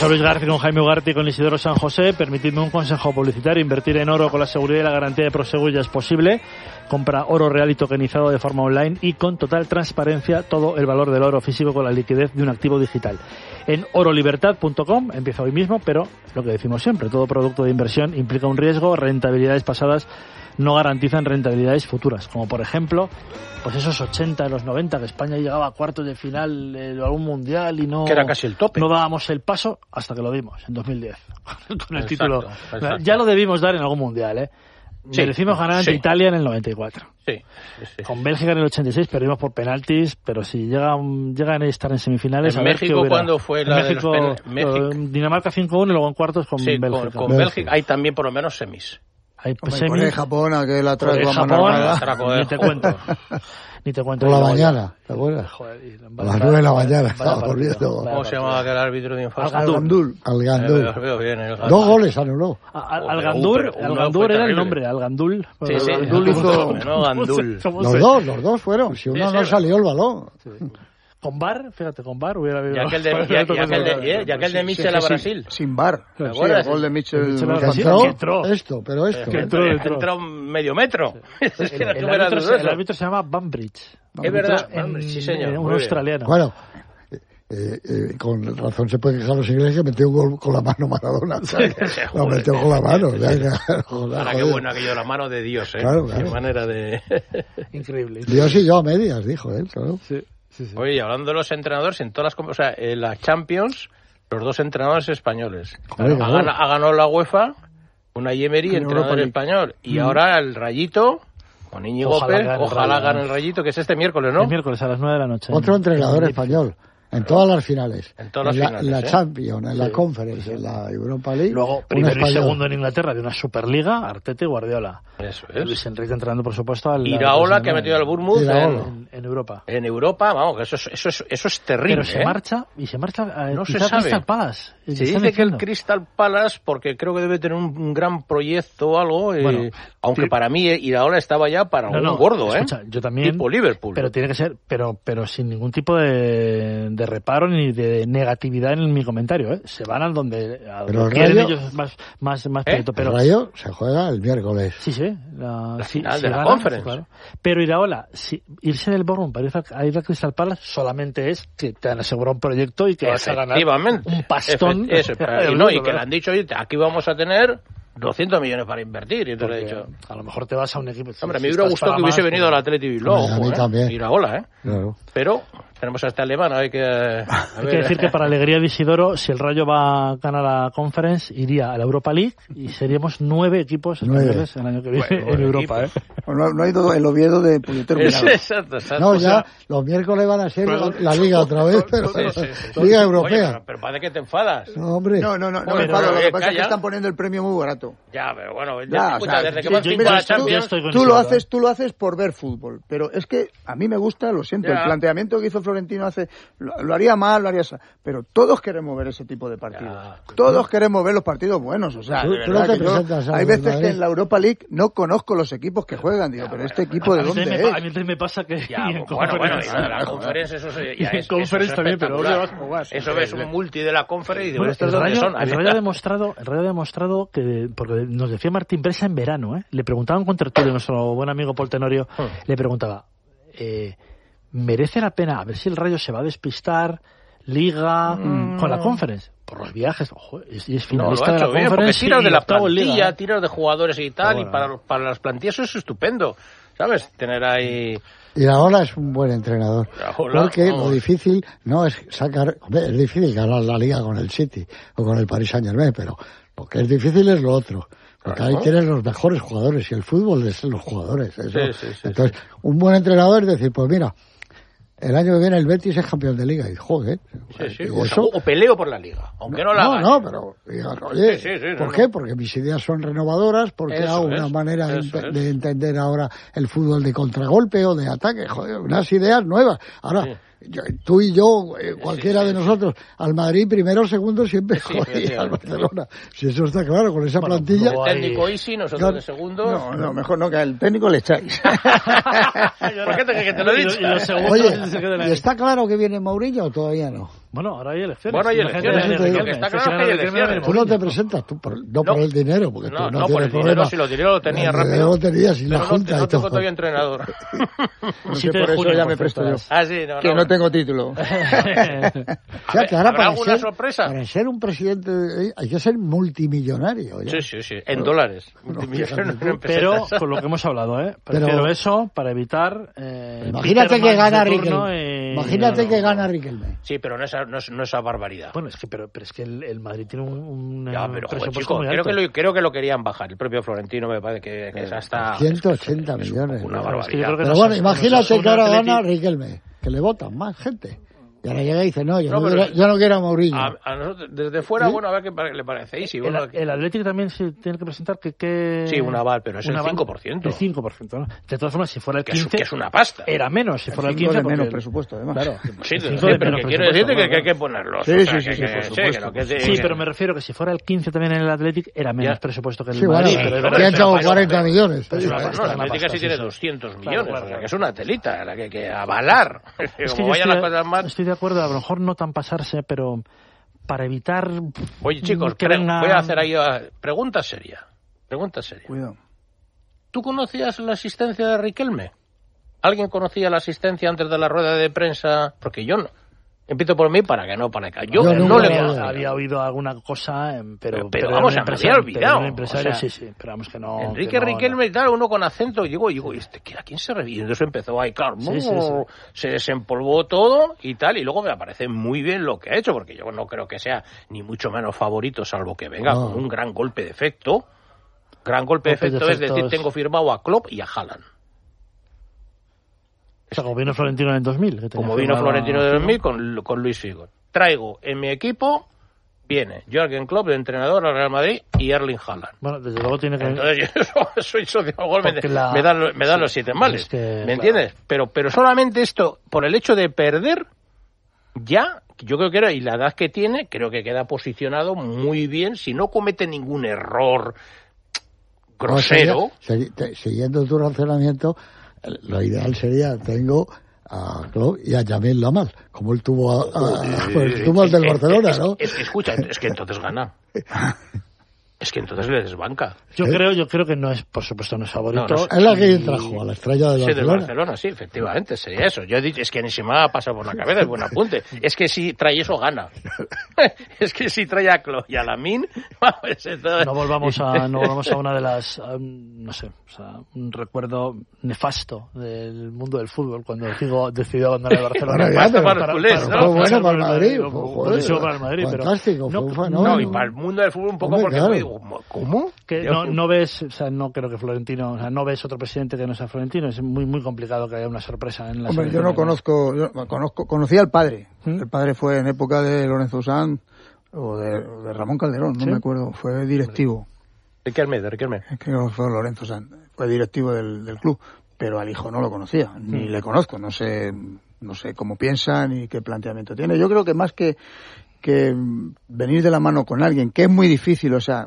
José Luis García, con Jaime Ugarte y con Isidoro San José. Permitidme un consejo publicitario: invertir en oro con la seguridad y la garantía de Prosegur ya es posible. Compra oro real y tokenizado de forma online y con total transparencia todo el valor del oro físico con la liquidez de un activo digital. En orolibertad.com, empieza hoy mismo, pero lo que decimos siempre, todo producto de inversión implica un riesgo, rentabilidades pasadas no garantizan rentabilidades futuras, como por ejemplo pues esos 80 de los 90 que España llegaba a cuartos de final de algún mundial y no, que era casi el tope, no dábamos el paso hasta que lo dimos en 2010 con el título. Ya lo debimos dar en algún mundial, merecimos ganar ante Italia en el 94. Sí. Con Bélgica en el 86 perdimos por penaltis, pero si llegan a estar en semifinales... ¿En México cuándo fue la México, de los México? Dinamarca 5-1 y luego en cuartos con Bélgica. Con Bélgica hay también por lo menos semis. Hay semis. De Japón, aquel atrás de Japón, ni te cuento. Ni te cuento. Por la mañana, ¿te acuerdas? Joder, a las 9 de la mañana estaba corriendo. ¿Cómo se llamaba aquel árbitro de infarto? Al-Gandur. Bien, 2 goles anuló. Al-Gandur era el nombre, Al-Gandul. Sí, Gandul. Los dos fueron. Si uno no salió el balón. Con VAR, fíjate, con VAR hubiera habido... Y aquel de Mitchell a Brasil. Sin VAR. ¿Te acuerdas? El gol de Mitchell. Entró. Entró medio metro. El árbitro se llama Banbridge. Es verdad, sí señor. Un australiano. Bueno, con razón se puede quejar los ingleses que metió un gol con la mano Maradona. Lo metió con la mano. Ahora qué bueno aquello, la mano de Dios, Claro. Qué manera de... Increíble. Dios y yo a medias, dijo él, claro. Sí. Oye, hablando de los entrenadores, en todas las, en la Champions, los dos entrenadores españoles. Ha ganado la UEFA, Unai Emery, entrenador español, y ahora el Rayito, con Íñigo Pérez, ojalá gane el Rayito, que es este miércoles, ¿no? El miércoles a las 9 de la noche. Otro entrenador español. En todas las finales. En todas las finales. En la Champions, en la Conference, en la Europa League. Luego, primero y segundo en Inglaterra de una Superliga, Arteta y Guardiola. Eso es. Luis Enrique entrando, por supuesto, al... Iraola, que ha metido al Bournemouth en Europa. En Europa, vamos, que eso es terrible. Pero se marcha no se sabe. Crystal Palace. Se dice que el Crystal Palace, porque creo que debe tener un gran proyecto o algo, aunque para mí Iraola estaba ya para un gordo, escucha, yo también, tipo Liverpool. Pero tiene que ser, pero sin ningún tipo de reparo ni de negatividad en mi comentario, Se van al donde quieren ellos más proyecto. Pero el Rayo se juega el miércoles. Sí. La final de la Conference. Claro. Pero Iraola, irse del Bournemouth para ir a Crystal Palace solamente es que te han asegurado un proyecto y que vas a ganar un pastón. Eso, y que le han dicho, oye, aquí vamos a tener 200 millones para invertir. Y entonces he dicho, a lo mejor te vas a un equipo... Hombre, me hubiera gustado que hubiese venido al Atleti Bilbao. A mí también. Iraola, Claro. Pero tenemos a este alemán, hay que decir que para alegría de Isidoro, si el Rayo va a ganar la Conference, iría a la Europa League y seríamos 9 equipos españoles el año que viene en Europa. No ha ido el Oviedo de puñetero. Exacto. No, ya los miércoles van a ser la Liga otra vez, pero Liga Europea. Oye, pero parece que te enfadas. No, hombre. No me enfado, lo que pasa es que están poniendo el premio muy barato. Ya, pero bueno, desde que van 5 a la Champions... Tú lo haces por ver fútbol, pero es que a mí me gusta, lo siento, el planteamiento que hizo Florentino lo haría mal, lo haría... Pero todos queremos ver ese tipo de partidos. Todos queremos ver los partidos buenos, o sea, hay veces que en la Europa League no conozco los equipos que juegan, digo, pero este equipo de dónde es. A mí me pasa que... Bueno, la Conference, eso es... Conference también, pero eso ves un multi de la Conference y digo, ¿estos dónde son? El Rayo ha demostrado que, porque nos decía Martín Bresa en verano, le preguntaban con tertulio, nuestro buen amigo Paul Tenorio, le preguntaba, ¿merece la pena, a ver si el Rayo se va a despistar, Liga, con la Conference? Por los viajes, y es finalista de la Conference. Porque tiras de la plantilla, tiras de jugadores y tal, y para las plantillas eso es estupendo, ¿sabes? Tener ahí... Iraola es un buen entrenador, porque lo difícil no es sacar... Es difícil ganar la Liga con el City o con el Paris Saint-Germain, pero lo que es difícil es lo otro. Porque ahí tienes los mejores jugadores y el fútbol es los jugadores. Entonces, un buen entrenador es decir, pues mira, el año que viene el Betis es campeón de Liga. Y joder. O peleo por la Liga, aunque no la gane. No, pero oye, ¿por qué? Porque mis ideas son renovadoras, porque hago una manera de entender ahora el fútbol de contragolpe o de ataque. Joder, unas ideas nuevas. Ahora... Tú y yo, cualquiera de nosotros, al Madrid primero, segundo, siempre al Barcelona. Si eso está claro, con esa plantilla... El técnico Isi, nosotros de segundo... No, mejor no, que al técnico le echáis. ¿Por qué que te lo he dicho? Oye, ¿y está claro que viene Mourinho o todavía no? Bueno, ahora hay elecciones. Bueno, hay elecciones. Está claro que hay elecciones. Tú no te presentas, no por el dinero, porque tú no por el dinero, si lo dinero lo tenía rápido. Lo tenías y la Junta no tengo todavía entrenador. Por eso ya me presto yo. Que no tengo título. O sea, que ahora ¿Alguna sorpresa? Para ser un presidente hay que ser multimillonario. Sí. En dólares. Pero con lo que hemos hablado, prefiero eso para evitar. Imagínate que gana Riquelme. Imagínate que gana Riquelme. Sí, pero no esa barbaridad. Bueno, pero es que el Madrid tiene un presupuesto muy alto. Creo que lo querían bajar. El propio Florentino me parece que es hasta 180 millones. Una barbaridad. Pero bueno, imagínate que ahora gana Riquelme, que le votan más gente. Y ahora llega y dice, yo no quiero a Mourinho. A nosotros, desde fuera, ¿sí? Bueno, a ver qué le parece. Y el Atlético también se tiene que presentar que... Sí, un aval, pero es el 5%. El 5%, ¿no? De todas formas, si fuera el 15%... Que es una pasta. Era menos, si fuera el 15%. menos presupuesto, además. Claro. Sí, pero que quiero decirte que hay que ponerlo. Sí, por supuesto. Sí, pero me refiero que si fuera el 15% también en el Atlético, era menos presupuesto que el Madrid. Pero que ha echado 40 millones. No, el Atlético sí tiene 200 millones, o sea, que es una telita la que hay que avalar. Como vayan las cosas mal... Estoy de acuerdo, a lo mejor no tan pasarse, pero para evitar... Oye, chicos, voy a hacer ahí pregunta seria. Cuidado. ¿Tú conocías la asistencia de Riquelme? ¿Alguien conocía la asistencia antes de la rueda de prensa? Porque yo no. Empiezo por mí para que no parezca. Yo no le había oído alguna cosa, pero vamos, me había olvidado. Pero vamos que no. Enrique Riquelme y tal, uno con acento, digo, ¿a quién se revive? Entonces empezó ahí, claro, se desempolvó todo y tal, y luego me parece muy bien lo que ha hecho, porque yo no creo que sea ni mucho menos favorito, salvo que venga con un gran golpe de efecto. Gran golpe de efecto es decir, tengo firmado a Klopp y a Haaland. O sea, como vino Florentino en el 2000. Como vino Florentino en el 2000 con Luis Figo. Traigo en mi equipo, viene Jürgen Klopp de entrenador al Real Madrid y Erling Haaland. Bueno, desde luego tiene que... Entonces yo soy socio de gol, me dan los 7 males. Es que, ¿me entiendes? Pero solamente esto, por el hecho de perder, ya, yo creo que era, y la edad que tiene, creo que queda posicionado muy bien, si no comete ningún error grosero. Siguiendo tu razonamiento, lo ideal sería, tengo a Klopp y a Yamil Lamal, como él tuvo al del Barcelona, ¿no? Escucha, es que entonces gana. Es que entonces le desbanca. Yo creo que no es, por supuesto, no es favorito. No, es la que trajo a la estrella del Barcelona. Sí, del Barcelona, sí, efectivamente, sería eso. Yo he dicho, es que ni se me ha pasado por la cabeza, es buen apunte. Es que si trae eso, gana. Es que si trae a Klopp y a Lamine, pues entonces... No volvamos a una de las, no sé, o sea, un recuerdo nefasto del mundo del fútbol cuando Figo decidió abandonar el Barcelona. Para el Madrid. Para el Madrid, fantástico, pero fue un fenómeno. No, y para el mundo del fútbol un poco porque... ¿Cómo? Que no ves, o sea, no creo que Florentino, o sea, no ves otro presidente que no sea Florentino, es muy muy complicado que haya una sorpresa en la selección. Yo conocí al padre. El padre fue en época de Lorenzo Sanz o de Ramón Calderón, no me acuerdo, fue directivo. Riquelme. Es que no fue Lorenzo Sanz, fue directivo del club, pero al hijo no lo conocía, ni le conozco, no sé cómo piensa ni qué planteamiento tiene. Yo creo que más que venir de la mano con alguien, que es muy difícil, o sea,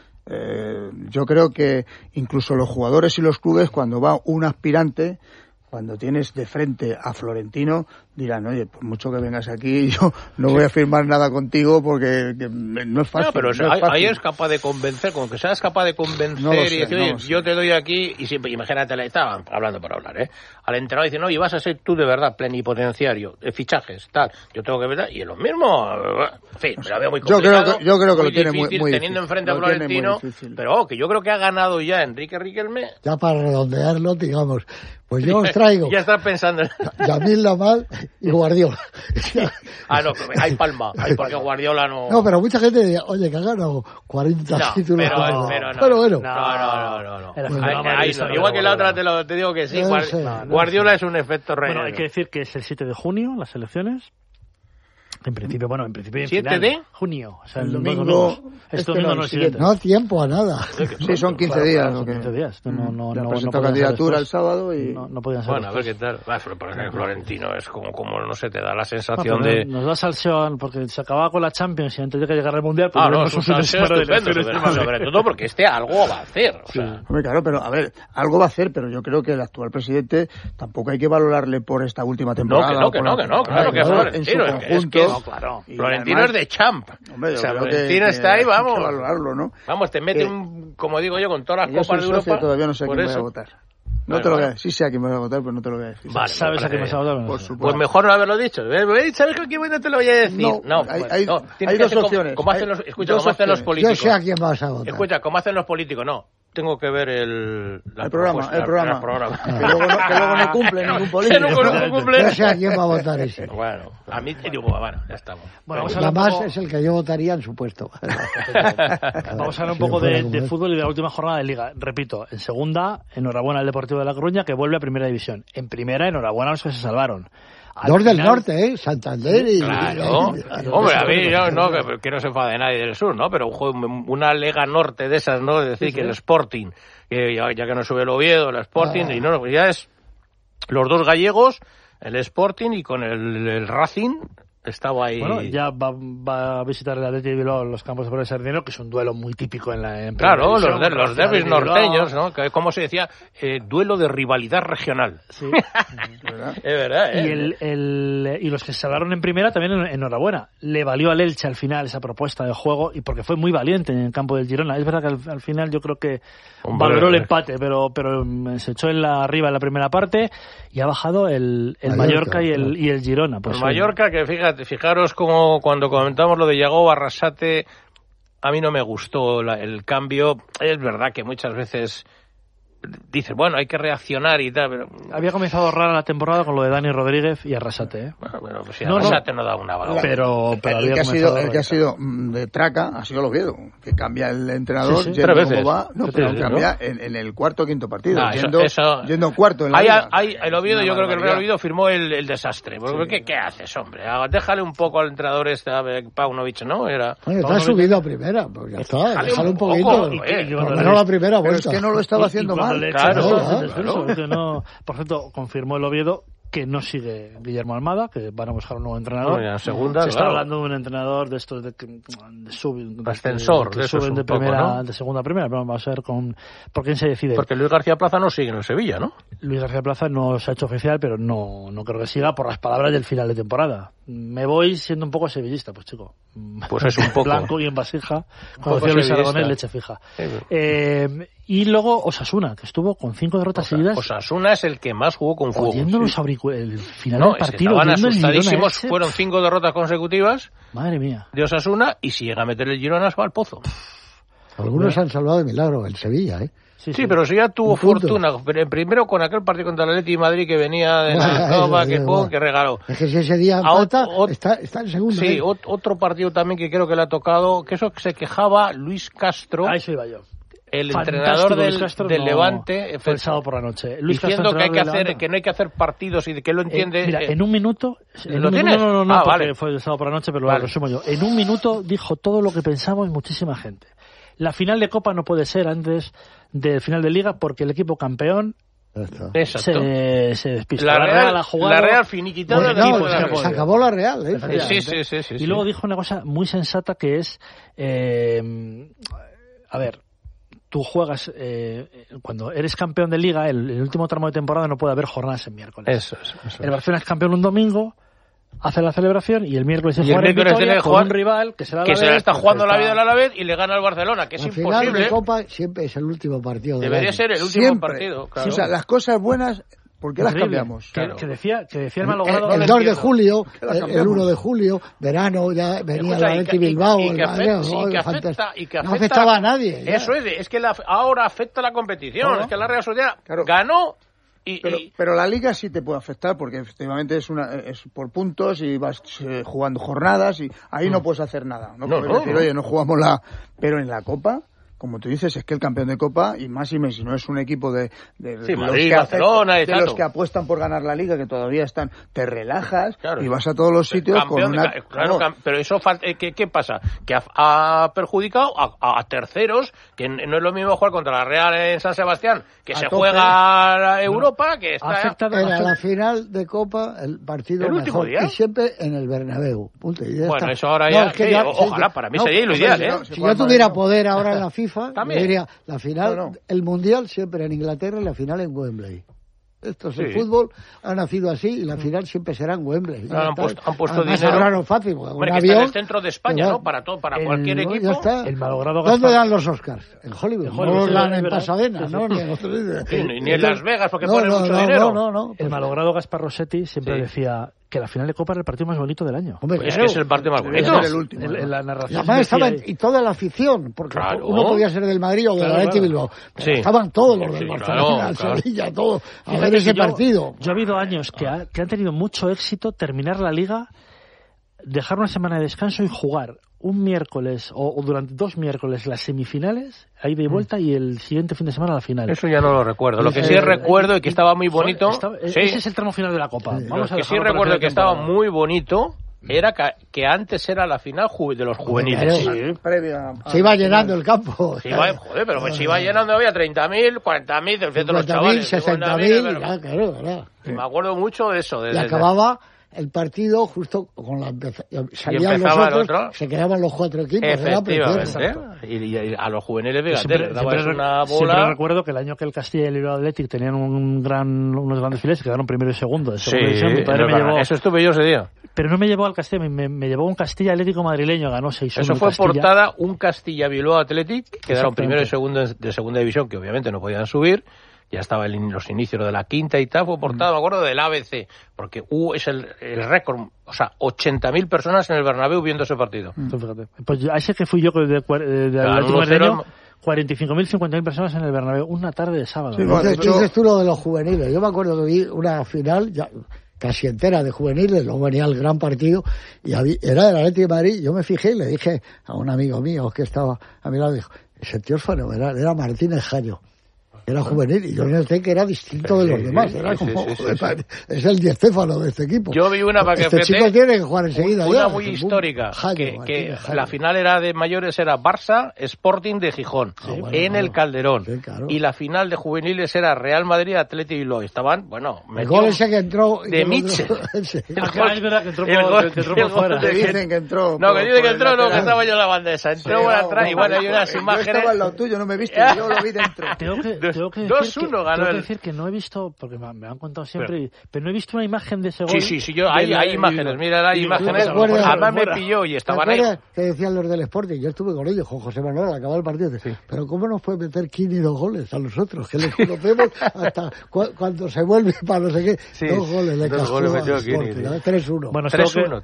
yo creo que incluso los jugadores y los clubes, cuando va un aspirante, cuando tienes de frente a Florentino, dirán, oye, pues mucho que vengas aquí, yo no voy a firmar nada contigo porque no es fácil. No, pero no ahí es capaz de convencer, como que seas capaz de convencer y decir, oye, yo te doy aquí, y siempre, imagínate, estaban hablando por hablar, al entrenador dicen, oye, vas a ser tú de verdad plenipotenciario, de fichajes, tal, yo tengo que ver, y es lo mismo, en fin, me la veo muy complicado. Yo creo que lo tiene difícil, muy teniendo difícil, enfrente a Florentino, pero que yo creo que ha ganado ya Enrique Riquelme. Ya para redondearlo, digamos, pues yo os traigo. Ya estás pensando en... Yamil Lamal y Guardiola. No, hay palma, porque Guardiola no... No, pero mucha gente dice, oye, que ha ganado 40 títulos. Pero bueno. No. Igual que la otra te digo que sí, Guardiola es un efecto real. Bueno, hay que decir que es el 7 de junio, las elecciones. En principio, en 7 de junio, o sea, el domingo. Este domingo no es siguiente. No tiempo a nada. Sí, son 15 días. Son 15 días. No presentó candidatura el sábado y... No podían ser. Bueno, a ver qué tal. Florentino es como, no sé, te da la sensación de... Nos da salseo porque se acababa con la Champions y antes de que llegara el Mundial... es un salseo estupendo, sobre todo porque algo va a hacer. O sea. Hombre, claro, pero a ver, algo va a hacer, pero yo creo que el actual presidente tampoco hay que valorarle por esta última temporada. Claro que Florentino. No, claro. Florentino además, es de champ. Hombre, Florentino está ahí, vamos. Hay que valorarlo, ¿no? Vamos, te mete como digo yo, con todas las copas de Europa. Todavía no sé a quién voy a votar. No te lo voy a decir, sí sé a quién me voy a votar, pero no te lo voy a decir. Vale, ¿sabes a quién me vas a votar? Por supuesto. Pues mejor no haberlo dicho. ¿Sabes con quién no te lo voy a decir? No, hay dos opciones. Como hacen los políticos. Yo sé a quién vas a votar. Escucha, como hacen los políticos, no. Tengo que ver el programa. El programa. Que luego no cumple ningún político. No cumple. Yo sé a quién va a votar ese. Bueno, a mí digo, bueno, ya estamos. Bueno, además es el que yo votaría en su puesto. Vamos a hablar un poco de fútbol y de la última jornada de Liga. Repito, en segunda, enhorabuena al Deportivo de La Coruña, que vuelve a Primera División. En primera, enhorabuena a los que se salvaron. Dos del norte, Santander y... Claro. Hombre, a mí no, que no se enfade nadie del sur, ¿no? Pero una Lega Norte de esas, ¿no? Es decir, que el Sporting, ya que no sube el Oviedo, el Sporting, y no, pues ya es los dos gallegos, el Sporting y con el Racing... Estaba ahí. Bueno, ya va a visitar el Athletic de Bilbao los campos de Pablo Sardinero, que es un duelo muy típico en claro, los derbis norteños, ¿no? Que, como se decía, duelo de rivalidad regional. Sí. Es verdad, Y los que se salvaron en primera también enhorabuena. Le valió al Elche al final esa propuesta de juego y porque fue muy valiente en el campo del Girona. Es verdad que al final yo creo que valoró el empate, pero se echó arriba en la primera parte y ha bajado el Mallorca y el Girona. Pues el Mallorca, que fijaros como cuando comentamos lo de Yago Arrasate, a mí no me gustó el cambio. Es verdad que muchas veces dices, bueno, hay que reaccionar y tal, pero... Había comenzado rara la temporada con lo de Dani Rodríguez y Arrasate, ¿eh? Bueno, pues si Arrasate no da una valor. Pero el que ha sido de traca ha sido el Oviedo, que cambia el entrenador, sí, 3 veces. Pero cambia en el cuarto o quinto partido, yendo cuarto en la liga. El Oviedo, yo creo que el Real Oviedo firmó el desastre. Porque, ¿qué haces, hombre? Déjale un poco al entrenador Paunovic, ¿no? Te has subido a primera, pues ya está, déjale un poquito. No la primera vuelta. Pero es que no lo estaba haciendo mal. Claro. Por cierto, confirmó el Oviedo que no sigue Guillermo Almada, que van a buscar un nuevo entrenador. Se está hablando de un entrenador de estos de ascensor, que suben de primera, ¿no? De segunda a primera, pero vamos a ver por quién se decide. Porque Luis García Plaza no sigue en el Sevilla, ¿no? Luis García Plaza no se ha hecho oficial, pero no creo que siga por las palabras del final de temporada. Me voy siendo un poco sevillista, pues chico. Pues es un poco. Blanco y en vasija, como decía Luis Aragonés, leche fija. Y luego Osasuna, que estuvo con 5 derrotas seguidas. Osasuna es el que más jugó con fuego. Oyendo el final del partido. Estaban asustadísimos, fueron 5 derrotas consecutivas. Madre mía. De Osasuna, y si llega a meter el Girona, se va al pozo. Algunos han salvado de milagro, el Sevilla, ¿eh? Sí, pero si ya tuvo fortuna. Primero con aquel partido contra el Athletic de Madrid que venía de la Copa, que regaló. Es que si ese día está en segundo. Sí, otro partido también que creo que le ha tocado, que eso se quejaba Luis Castro. Ahí se iba yo. El entrenador del Levante fue el sábado por la noche. Luis diciendo Castro, que no hay que hacer partidos y que lo entiende. Mira, en un minuto. ¿Lo tienes? No, porque vale. fue el sábado por la noche, pero lo resumo yo. En un minuto dijo todo lo que pensamos muchísima gente. La final de Copa no puede ser antes del final de Liga porque el equipo campeón se despista. La Real finiquitada. Se acabó la Real. Sí. Y luego dijo una cosa muy sensata que es, a ver, tú juegas, cuando eres campeón de Liga, el último tramo de temporada no puede haber jornadas en miércoles. Eso el Barcelona es campeón un domingo, hace la celebración y el miércoles se juega en Vitoria con un rival que se la está jugando la vida al Alavés y le gana al Barcelona, que es imposible. La final de Copa siempre es el último partido. Debería ser el último partido. Claro. O sea, las cosas buenas, ¿por qué las cambiamos? Que decía el malogrado. El 2 de julio, el 1 de julio, verano, ya venía el Athletic Bilbao. Y que no afectaba a nadie. Eso es que ahora afecta la competición. Es que la Real Sociedad ganó. Pero la Liga sí te puede afectar porque efectivamente es por puntos y vas jugando jornadas y ahí no puedes hacer nada. No puedes decir, oye, no jugamos Pero en la Copa, como tú dices, es que el campeón de Copa, y más si no es un equipo de Madrid, Barcelona, de los que apuestan por ganar la Liga, que todavía están, te relajas y vas a todos los sitios con una... pero eso ¿qué pasa? Que ha perjudicado a terceros, que no es lo mismo jugar contra la Real en San Sebastián, que se juega a Europa, que está... Era la final de Copa, el partido ¿El mejor, último día? y siempre en el Bernabéu. Punto, bueno, eso ahora ojalá, para mí sería lo ideal, Si yo tuviera poder ahora en la FIFA, también diría la final, el Mundial siempre en Inglaterra y la final en Wembley. Esto es el fútbol, ha nacido así y la final siempre será en Wembley. Han puesto además, dinero. ahora no es fácil, porque Hombre, un que avión, está en el centro de España, ¿no? Para cualquier equipo. Ya está. El malogrado ¿Dónde dan los Oscars? En Hollywood. En Hollywood, no los sí, dan es en verdad. Pasadena, ¿no? Ni en otros sitios. Ni en Las Vegas, porque ponen mucho dinero. No. El malogrado Gaspar Rossetti siempre decía que la final de Copa era el partido más bonito del año. Hombre, Pues es que es el partido más bonito. El último. En la y narración. además estaban, y toda la afición, porque uno podía ser del Madrid o del Athletic Bilbao, pero estaban todos los del Barcelona, el Sevilla, todos, a ver ese partido. Yo ha habido años que han tenido mucho éxito terminar la liga, dejar una semana de descanso y jugar un miércoles o durante 2 miércoles las semifinales, a ida y vuelta, y el siguiente fin de semana la final. Eso ya no lo recuerdo. Lo que sí recuerdo y que estaba muy bonito... Ese es el tramo final de la Copa. Lo que sí recuerdo que estaba muy bonito era que antes era la final de los juveniles. Se iba llenando el campo. Pero se iba llenando, había 30.000, 40.000 del centro de los chavales. 60.000, claro. Y me acuerdo mucho de eso. Y acababa el partido justo con salían los otros, se quedaban los 4 equipos. Efectivamente. Y a los juveniles Vegatel siempre recuerdo que el año que el Castilla y el Bilbao Athletic tenían unos grandes files, quedaron primero y segundo de segunda división. Eso estuve yo ese día. Pero no me llevó al Castilla, me llevó un Castilla Atlético madrileño, ganó 6-1. Eso fue portada un Castilla Bilbao Athletic, quedaron primero y segundo de segunda división, que obviamente no podían subir. Ya estaba en los inicios de la quinta y tal, fue portada, me acuerdo, del ABC, porque es el récord, o sea, 80.000 personas en el Bernabéu viendo ese partido. Fíjate. Pues a ese que fui yo de Atlético madrileño, 45.000, 50.000 personas en el Bernabéu, una tarde de sábado. Sí, dices tú lo de los juveniles. Yo me acuerdo que vi una final ya casi entera de juveniles, luego venía el gran partido y era del Atlético de Madrid. Yo me fijé y le dije a un amigo mío que estaba a mi lado, dijo, ese tío es fenomenal, era Martínez Jayo. Era juvenil y yo noté que era distinto de los demás. Era como, es el Di Stéfano de este equipo. Yo vi una para que este chico tiene que jugar enseguida. Una muy histórica, que la final era de mayores era Barça Sporting de Gijón, en el Calderón. Sí, claro. Y la final de juveniles era Real Madrid Athletic Bilbao. Estaban, el gol ese que entró de Mitchell. Es verdad que entró por fuera. Que dicen que entró. No, que dicen que entró, no, que estaba yo en la bandesa. Entró por atrás y bueno, hay unas imágenes. Yo estaba al lado tuyo, no me viste, yo lo vi dentro. Tengo que decir que no he visto, porque me han contado siempre, pero no he visto una imagen de ese gol. Sí, hay imágenes, mira, hay imágenes. Además me pilló y estaban ahí. Que decían los del Sporting, yo estuve con ellos, con José Manuel, al acabar el partido. Pero ¿cómo nos puede meter 5 goles a nosotros? Que les conocemos hasta cuando se vuelve para no sé qué. 2 goles le cascó al Sporting, 3-1. Bueno, 3-1.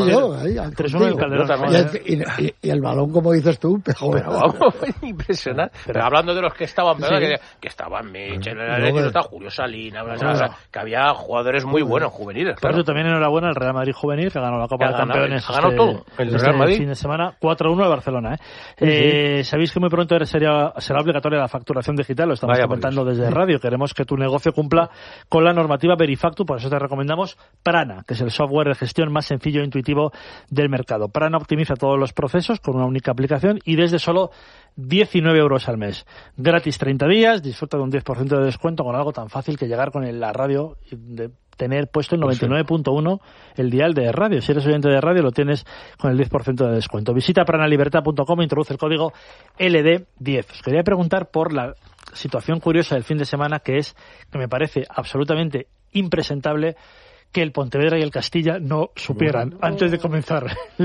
3-1 en Calderón. Y el balón, como dices tú, pero vamos, impresionante. Pero hablando de los que estaban, ¿verdad? Que estaban Mitchell, está Julio Salinas, que había jugadores muy buenos juveniles. Claro, también enhorabuena al Real Madrid juvenil, que ganó la Copa de Campeones. Ganó todo. El Real Madrid. Fin de semana, 4-1 de Barcelona. Sabéis que muy pronto será obligatoria la facturación digital, lo estamos comentando desde radio. Queremos que tu negocio cumpla con la normativa Verifactu, por eso te recomendamos Prana, que es el software de gestión más sencillo e intuitivo del mercado. Prana optimiza todos los procesos con una única aplicación y desde solo 19 euros al mes. Gratis 30 días, disfruta de un 10% de descuento con algo tan fácil que llegar con la radio y de tener puesto el 99.1 el dial de radio. Si eres oyente de radio lo tienes con el 10% de descuento. Visita pranalibertad.com e introduce el código LD10. Os quería preguntar por la situación curiosa del fin de semana, que me parece absolutamente impresentable que el Pontevedra y el Castilla no supieran, antes de comenzar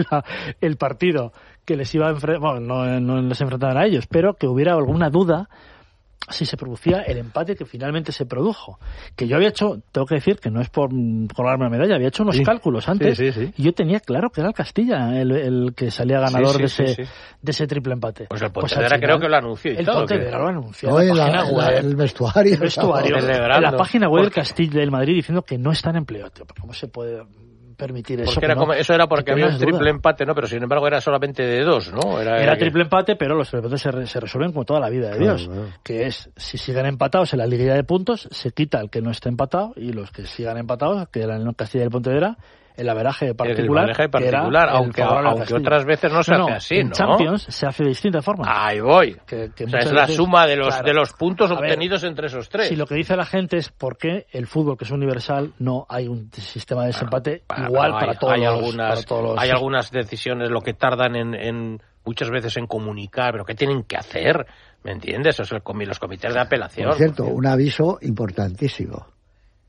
el partido, que les iba a enfrentar, no les enfrentaban a ellos, pero que hubiera alguna duda si se producía el empate que finalmente se produjo. Que yo había hecho, tengo que decir que no es por colgarme la medalla, había hecho unos cálculos antes y yo tenía claro que era el Castilla el que salía ganador de ese triple empate. Pues el Pontevedra creo que lo anunció y todo. El Pontevedra lo anunció. No, en la página web. El vestuario. En la página web del Castilla del Madrid diciendo que no está en empleo. ¿Cómo se puede permitir eso? Eso era porque había un triple empate, ¿no? Pero sin embargo era solamente de 2, ¿no? Era triple empate, pero los triple empates se resuelven como toda la vida de Dios. Que es, si siguen empatados en la liguilla de puntos, se quita el que no esté empatado y los que sigan empatados, que eran el Castilla y el Pontevedra, el averaje particular, aunque otras veces no se hace así, en ¿no? Champions se hace de distinta forma. Ahí voy. O sea, es la suma de los puntos obtenidos entre esos 3. Si lo que dice la gente es por qué el fútbol, que es universal, no hay un sistema de desempate igual para todos los... Hay algunas decisiones, lo que tardan en muchas veces en comunicar, pero ¿qué tienen que hacer? ¿Me entiendes? Eso es los comités de apelación. Por cierto, un aviso importantísimo.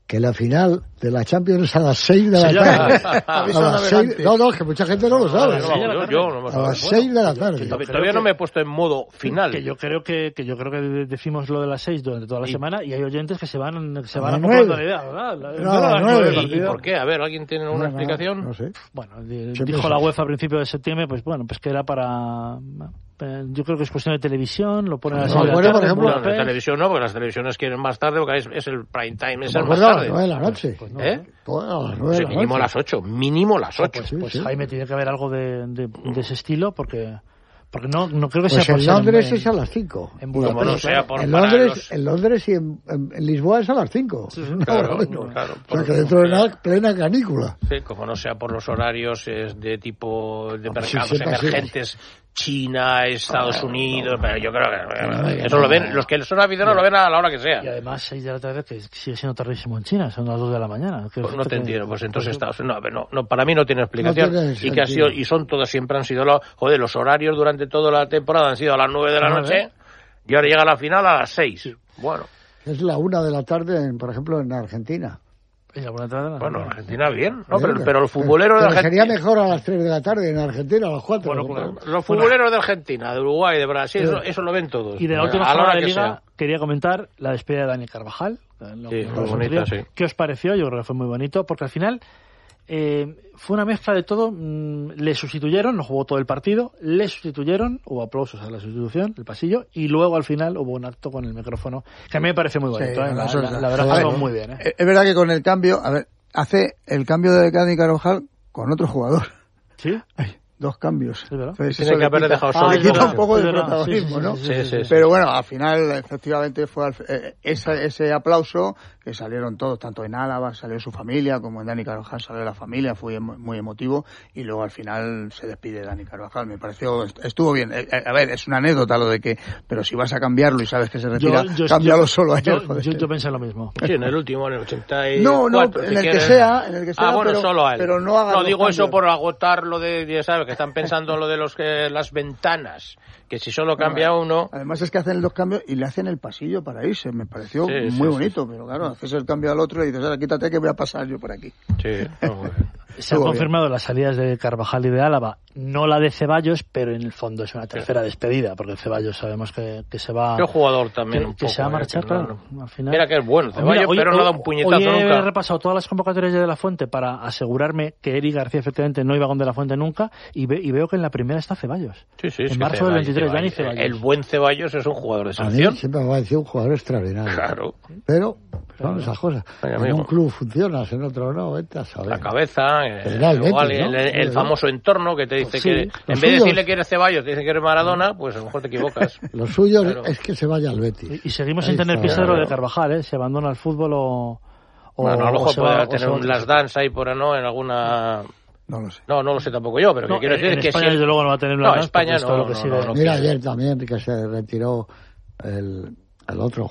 que la final de la Champions es a las 6 de la tarde. A las 6, no, que mucha gente no lo sabe. A las 6 de la tarde. Todavía no me he puesto en modo final. Que yo creo que decimos lo de las 6 durante toda la semana y hay oyentes que se van comprando la idea, ¿verdad? ¿Y por qué? A ver, ¿alguien tiene una explicación? No sé. Bueno, dijo la UEFA a principios de septiembre, pues que era para... Yo creo que es cuestión de televisión, lo ponen así. Por ejemplo, no, de televisión no, porque las televisiones quieren más tarde, porque es el prime time, es el más A tarde. las 9 de la noche. Pues no, a las 9 de la noche. Mínimo las 8, mínimo las 8. Pues Jaime, tiene que haber algo de ese estilo, porque no creo que pues sea en Londres es a las 5. En Budapest, no sea por en Londres y en Lisboa es a las 5. Claro. O sea que dentro de una plena canícula. Sí, como no sea por los horarios de tipo de mercados emergentes, China, Estados Unidos, pero yo creo que eso lo ven, los que son aficionados lo ven a la hora que sea. Y además 6 de la tarde, que sigue siendo tardísimo en China, son las 2 de la mañana. Pues no te entiendo, pues entonces Estados Unidos, no, para mí no tiene explicación. Y que ha sido, y son todos, siempre han sido los horarios durante toda la temporada han sido a las 9 de la noche, y ahora llega la final a las 6. Sí. Bueno. Es la 1 de la tarde, por ejemplo, en Argentina. Bueno, Argentina bien, ¿no? Pero los futboleros de Argentina... Sería mejor a las 3 de la tarde en Argentina, a las 4. Bueno, los futboleros de Argentina, de Uruguay, de Brasil, eso lo ven todos. Y de la última jornada de Liga, quería comentar la despedida de Dani Carvajal. Sí, muy bonita, sí. ¿Qué os pareció? Yo creo que fue muy bonito, porque al final... fue una mezcla de todo. Le sustituyeron, no jugó todo el partido, le sustituyeron, hubo aplausos a la sustitución, el pasillo, y luego al final hubo un acto con el micrófono que a mí me parece muy bonito. Sí, la verdad que muy bien. Es verdad que con el cambio, hace el cambio de Dani Carvajal con otro jugador. ¿Sí? 2 cambios. Sí, tiene que haberle dejado solo. Le quita un poco de protagonismo, ¿no? Sí. Pero bueno, al final, efectivamente, fue ese aplauso que salieron todos, tanto en Álava, salió su familia, como en Dani Carvajal salió la familia, fue muy emotivo, y luego al final se despide Dani Carvajal. Me pareció, estuvo bien. A ver, es una anécdota lo de que, pero si vas a cambiarlo y sabes que se retira, cámbialo solo a él. Yo pensé lo mismo. Sí, en el último, en el 84. No, en el que sea, bueno, solo a él. Pero no digo eso por agotar lo de, ¿sabes? Que están pensando en lo de las ventanas, que si solo cambia uno... Además es que hacen los cambios y le hacen el pasillo para irse, me pareció muy bonito, pero claro, haces el cambio al otro y dices, ahora quítate que voy a pasar yo por aquí. Sí, se han confirmado las salidas de Carvajal y de Álava, no la de Ceballos, pero en el fondo es una tercera despedida, porque Ceballos sabemos que se va... Qué jugador también que se va a marchar, claro, al final. Mira que es bueno Ceballos, pero no da un puñetazo nunca. He repasado todas las convocatorias de la Fuente para asegurarme que Eric García efectivamente no iba con De la Fuente nunca, y veo que en la primera está Ceballos. Sí, en marzo del 23, Dani Ceballos. El buen Ceballos es un jugador de selección. A mí siempre me ha parecido un jugador extraordinario. Claro. Pero son esas cosas. En un club funcionas, en otro no, vete a saber. La cabeza, el famoso entorno que te dice que en vez de decirle que eres Ceballos, te dice que eres Maradona, pues a lo mejor te equivocas. Lo suyo es que se vaya al Betis. Y seguimos sin tener pisero de Carvajal, si abandona el fútbol o bueno, a lo mejor puede tener un last dance ahí por en alguna... No lo sé. No lo sé tampoco yo, pero que quiero decir que España desde luego no va a tener una... No, España no. Mira, ayer también que se retiró el otro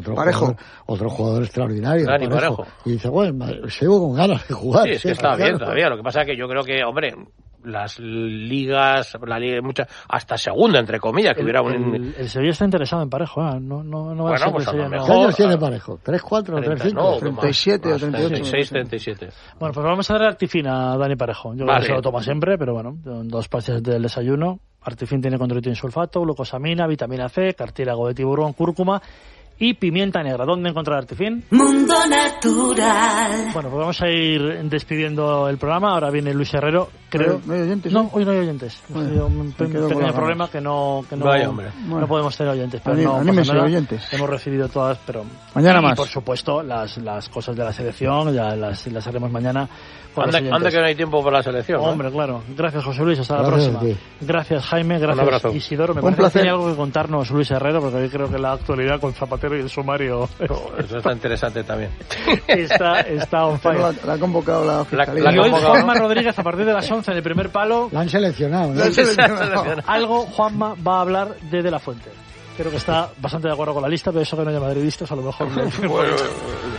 jugador extraordinario. Dani Parejo. Y dice, bueno, sigo con ganas de jugar. Sí, es que está bien todavía. Lo que pasa es que yo creo que, hombre, las ligas, la liga muchas, hasta segunda, entre comillas, que hubiera un... El Sevilla está interesado en Parejo, no va a ser pues que Sevilla ¿Qué años tiene Parejo? ¿3, 4, 3, 5? 37 o 38. 36, 37. Bueno, pues vamos a dar Artifin a Dani Parejo. Yo creo que se lo toma siempre, pero bueno, 2 pastillas del desayuno. Artifin tiene condroitin sulfato, glucosamina, vitamina C, cartílago de tiburón, cúrcuma y pimienta negra. ¿Dónde encontrar Artifin? Mundo Natural. Bueno, pues vamos a ir despidiendo el programa. Ahora viene Luis Herrero. Creo... ¿No hay oyentes? No, hoy no hay oyentes. Bueno, un pequeño problema que no podemos tener oyentes. Pero oyentes. Hemos recibido todas, pero... Mañana más. Y por supuesto, las cosas de la selección, ya las haremos mañana. Anda que no hay tiempo para la selección. Hombre, claro. Gracias, José Luis. Hasta la próxima. Gracias, Jaime. Gracias, Isidoro. Me parece que tiene algo que contarnos Luis Herrero, porque hoy creo que la actualidad con Zapatero y el sumario... Eso está interesante también. Está on fire. La ha convocado la Fiscalía. Y hoy Juanma Rodríguez, a partir de las 11 en el primer palo... La han seleccionado. Algo Juanma va a hablar de la Fuente. Creo que está bastante de acuerdo con la lista, pero eso que no haya madridistas, a lo mejor...